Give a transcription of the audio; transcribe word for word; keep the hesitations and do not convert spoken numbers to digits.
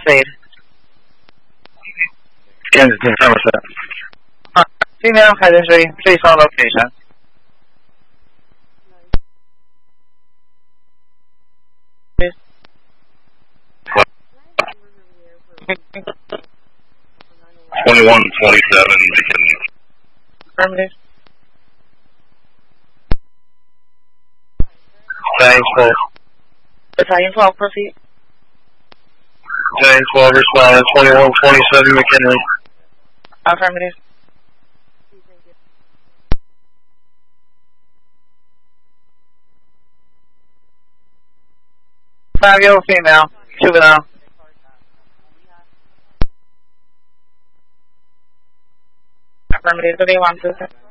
Palisade. Kensington, Somerset. Uh, female, head injury, please on location. twenty-one twenty-seven, McKinley. Affirmative. James twelve. Battalion twelve, proceed. James twelve, respond, twenty-one twenty-seven, McKinley. Affirmative. Five-year-old female, juvenile. Affirmative, do they want to?